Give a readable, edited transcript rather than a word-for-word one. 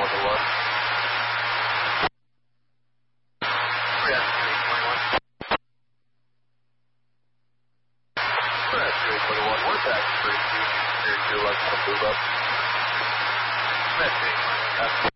on the one. We're at 221. We're back to 32. Your left one move up. We're at 221.